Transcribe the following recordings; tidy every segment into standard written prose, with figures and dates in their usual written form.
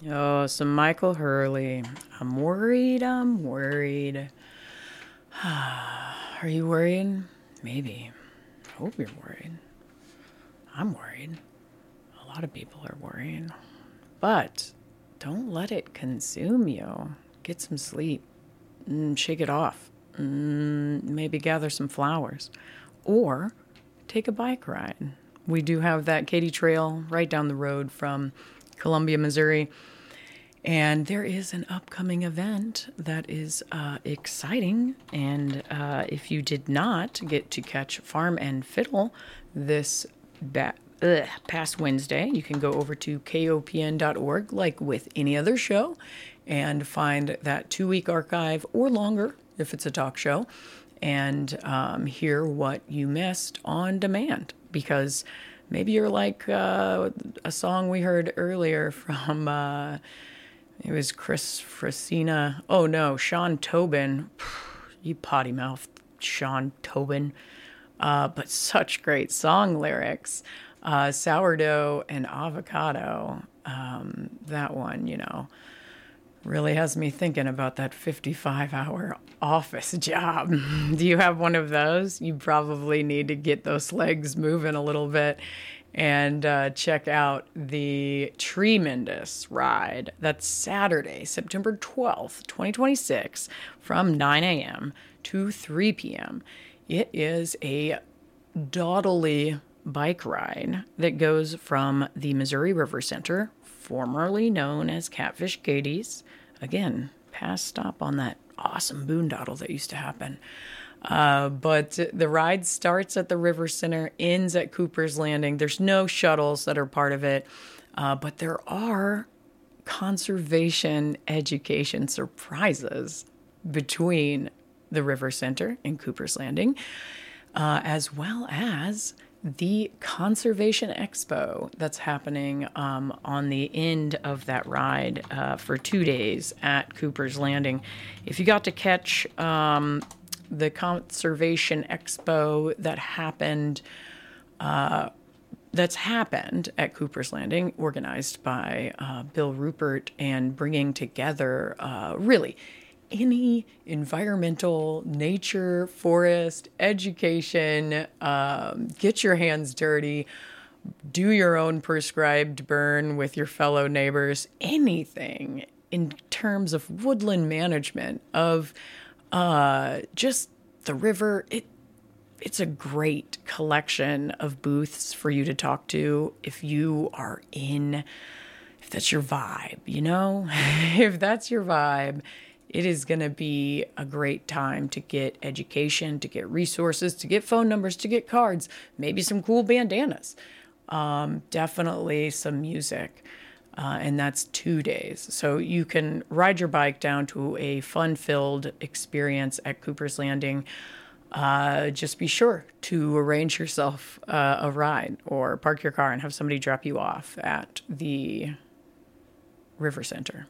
Oh, so Michael Hurley. I'm worried. Are you worried? Maybe. Hope you're worried. I'm worried. A lot of people are worried. But don't let it consume you. Get some sleep. Shake it off. Maybe gather some flowers. Or take a bike ride. We do have that Katy Trail right down the road from Columbia, Missouri. And there is an upcoming event that is exciting. And if you did not get to catch Farm and Fiddle this past Wednesday, you can go over to kopn.org, like with any other show, and find that 2-week archive or longer if it's a talk show, and hear what you missed on demand. Because maybe you're like a song we heard earlier from... it was Chris Frasina. Oh no, Sean Tobin. You potty mouthed Sean Tobin. But such great song lyrics. Sourdough and avocado. That one, really has me thinking about that 55-hour office job. Do you have one of those? You probably need to get those legs moving a little bit and check out the Tremendous ride. That's Saturday, September 12th, 2026, from 9 a.m. to 3 p.m. It is a dawdly bike ride that goes from the Missouri River Center, formerly known as Catfish Katie's, again, past stop on that awesome boondoggle that used to happen. But the ride starts at the River Center, ends at Cooper's Landing. There's no shuttles that are part of it, but there are conservation education surprises between the River Center and Cooper's Landing, as well as the Conservation Expo that's happening on the end of that ride for 2 days at Cooper's Landing. If you got to catch the Conservation Expo that's happened at Cooper's Landing, organized by Bill Rupert, and bringing together really any environmental, nature, forest, education, get your hands dirty, do your own prescribed burn with your fellow neighbors, anything in terms of woodland management, of just the river. It's a great collection of booths for you to talk to if that's your vibe, if that's your vibe. It is going to be a great time to get education, to get resources, to get phone numbers, to get cards, maybe some cool bandanas, definitely some music. And that's 2 days. So you can ride your bike down to a fun-filled experience at Cooper's Landing. Just be sure to arrange yourself a ride, or park your car and have somebody drop you off at the River Center.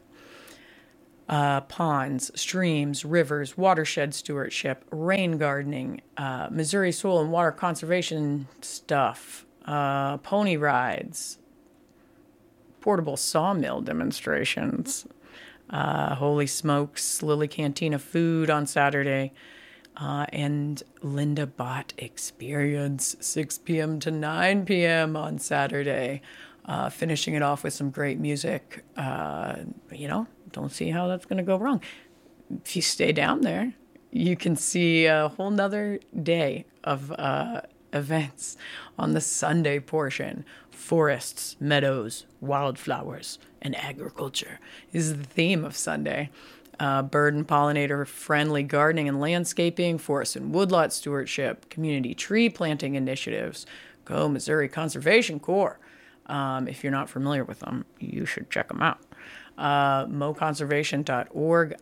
Ponds, streams, rivers, watershed stewardship, rain gardening, Missouri soil and water conservation stuff, pony rides, portable sawmill demonstrations, Holy Smokes, Lily Cantina food on Saturday, and Linda Bott Experience, 6 p.m. to 9 p.m. on Saturday. Finishing it off with some great music. Don't see how that's going to go wrong. If you stay down there, you can see a whole nother day of events on the Sunday portion. Forests, meadows, wildflowers, and agriculture is the theme of Sunday. Bird and pollinator friendly gardening and landscaping, forest and woodlot stewardship, community tree planting initiatives. Go Missouri Conservation Corps. If you're not familiar with them, you should check them out. moconservation.org.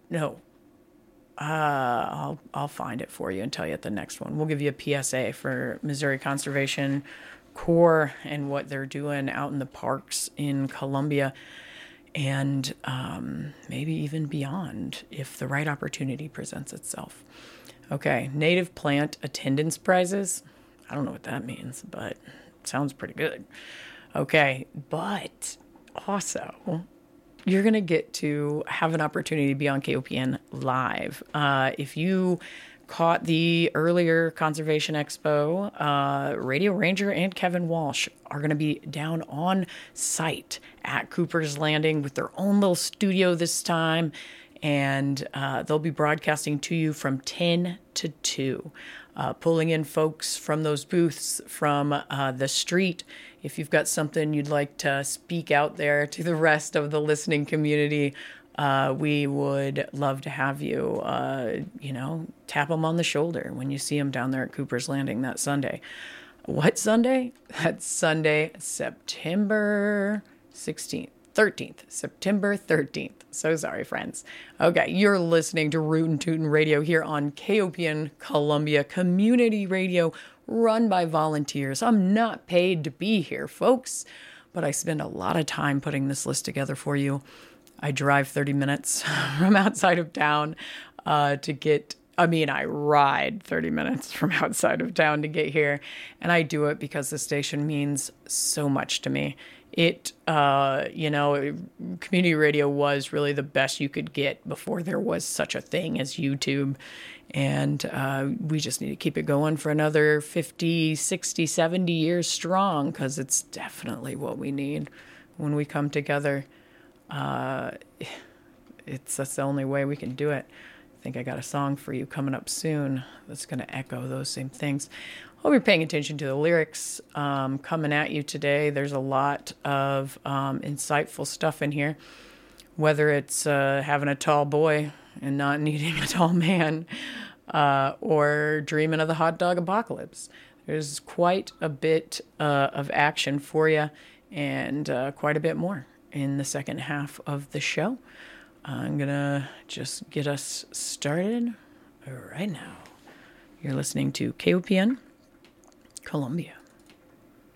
I'll find it for you and tell you at the next one. We'll give you a PSA for Missouri Conservation Corps and what they're doing out in the parks in Columbia, and maybe even beyond if the right opportunity presents itself. Okay, native plant attendance prizes. I don't know what that means, but it sounds pretty good. Okay, but also you're going to get to have an opportunity to be on KOPN live. If you caught the earlier Conservation Expo, Radio Ranger and Kevin Walsh are going to be down on site at Cooper's Landing with their own little studio this time. And they'll be broadcasting to you from 10 to 2, pulling in folks from those booths from the street. If you've got something you'd like to speak out there to the rest of the listening community, we would love to have you, tap them on the shoulder when you see them down there at Cooper's Landing that Sunday. What Sunday? That's Sunday, September 13th. So sorry, friends. Okay, you're listening to Rootin' Tootin' Radio here on KOPN Columbia Community Radio, run by volunteers. I'm not paid to be here, folks, but I spend a lot of time putting this list together for you. I drive 30 minutes from outside of town I ride 30 minutes from outside of town to get here, and I do it because the station means so much to me. Community radio was really the best you could get before there was such a thing as YouTube. And we just need to keep it going for another 50, 60, 70 years strong, because it's definitely what we need when we come together. That's the only way we can do it. I think I got a song for you coming up soon that's going to echo those same things. Hope you're paying attention to the lyrics coming at you today. There's a lot of insightful stuff in here, whether it's having a tall boy and not needing a tall man, or dreaming of the hot dog apocalypse. There's quite a bit of action for you, and quite a bit more in the second half of the show. I'm going to just get us started right now. You're listening to KOPN Columbia.